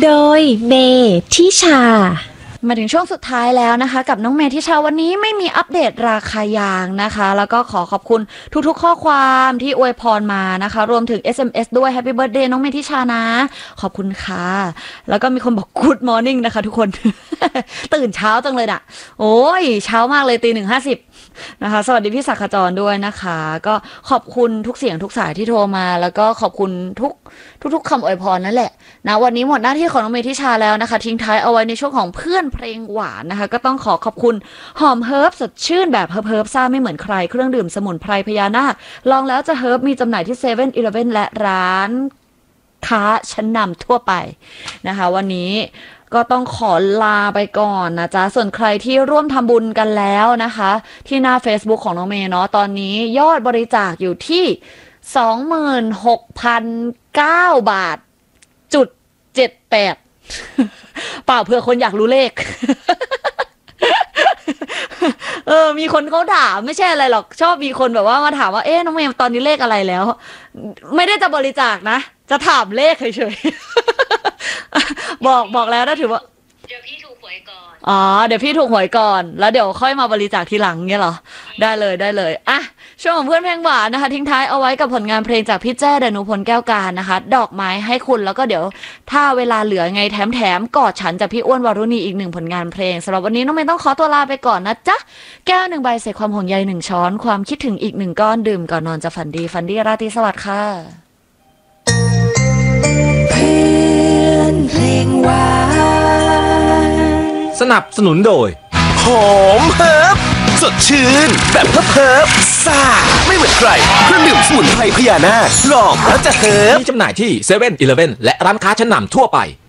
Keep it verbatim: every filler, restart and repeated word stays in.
โดยเมทิชามาถึงช่วงสุดท้ายแล้วนะคะกับน้องเมทิชาวันนี้ไม่มีอัปเดตราคายางนะคะแล้วก็ขอขอบคุณทุกๆข้อความที่อวยพรมานะคะรวมถึง เอส เอ็ม เอส ด้วย Happy Birthday น้องเมทิชานะขอบคุณค่ะแล้วก็มีคนบอก Good Morning นะคะทุกคน ตื่นเช้าจังเลยน่ะโอ้ยเช้ามากเลยตีหนึ่งห้าสิบนะคะสวัสดีพี่ศักดิ์ขจรด้วยนะคะก็ขอบคุณทุกเสียงทุกสายที่โทรมาแล้วก็ขอบคุณทุกทุกๆคำอวยพรนั่นแหละนะวันนี้หมดหน้าที่ของน้องเมทิชาแล้วนะคะทิ้งท้ายเอาไว้ในช่วงของเพื่อนเพลงหวานนะคะก็ต้องขอขอบคุณหอมเฮิร์บสดชื่นแบบเฮิร์บเฮิร์บซ่าไม่เหมือนใครเครื่องดื่มสมุนไพรพญานาคลองแล้วจะเฮิร์บมีจำหน่ายที่เซเว่นอีเลฟเว่นและร้านค้าชั้นนำทั่วไปนะคะวันนี้ก็ต้องขอลาไปก่อนนะจ๊ะส่วนใครที่ร่วมทำบุญกันแล้วนะคะที่หน้า Facebook ของน้องเมย์เนาะตอนนี้ยอดบริจาคอยู่ที่ สองหมื่นหกพันเก้า บาทจุดเจ็ดแปด เปล่าเผื่อคนอยากรู้เลข เออมีคนเขาถามไม่ใช่อะไรหรอกชอบมีคนแบบว่ามาถามว่าเอ๊ะน้องเมย์ตอนนี้เลขอะไรแล้วไม่ได้จะบริจาคนะจะถามเลขเฉยๆ บอกบอกแล้วนะถือว่าเดี๋ยวพี่ถูกหวยก่อนอ๋อเดี๋ยวพี่ถูกหวยก่อนแล้วเดี๋ยวค่อยมาบริจาคทีหลังเงี้ยเหรอได้เลยได้เลยอ่ะช่วงของเพื่อนเพลงหวานนะคะทิ้งท้ายเอาไว้กับผลงานเพลงจากพี่แจ้ดนุพลแก้วการนะคะดอกไม้ให้คุณแล้วก็เดี๋ยวถ้าเวลาเหลือไงแถมแถมกอดฉันจากพี่อ้วนวารุณีอีกหนึ่งผลงานเพลงสำหรับวันนี้น้องเมย์ต้องขอตัวลาไปก่อนนะจ๊ะแก้วหนึ่งใบใส่ความห่วงใยหนึ่งช้อนความคิดถึงอีกหนึ่งก้อนดื่มก่อนนอนจะฝันดีฝันดีราตรีสวัสดิ์ค่ะเพื่อนเพลงหวานสนับสนุนโดยหอมเฮิร์บสดชื่นแบบเฮิร์บเฮิร์บซ่าไม่เหมือนใครเครื่องดื่มสมุนไพรพญานาคลองแล้วจะเฮิร์บมีจำหน่ายที่เซเว่นอีเลฟเว่นและร้านค้าชั้นนำทั่วไป